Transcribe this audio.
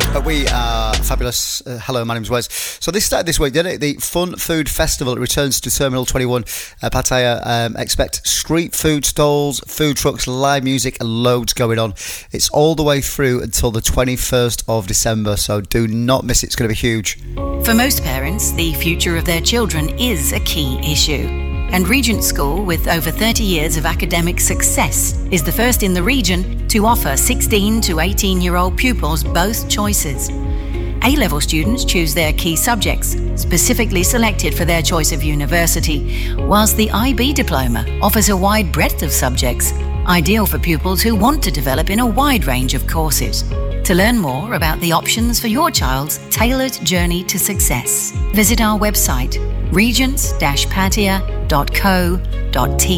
We are fabulous. Hello, my name's Wes. So this started this week, didn't it? The Fun Food Festival. It returns to Terminal 21, Pattaya. Expect street food stalls, food trucks, live music, and loads going on. It's all the way through until the 21st of December, so do not miss it. It's going to be huge. For most parents, the future of their children is a key issue. And Regent School, with over 30 years of academic success, is the first in the region to offer 16 to 18-year-old pupils both choices. A-level students choose their key subjects, specifically selected for their choice of university, whilst the IB diploma offers a wide breadth of subjects, ideal for pupils who want to develop in a wide range of courses. To learn more about the options for your child's tailored journey to success, visit our website, regents-pattaya.co.th.